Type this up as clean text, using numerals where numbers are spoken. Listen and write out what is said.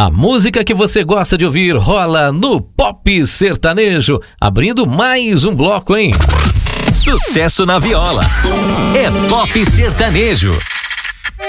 A música que você gosta de ouvir rola no Pop Sertanejo, abrindo mais um bloco, hein? Sucesso na viola. É Pop Sertanejo.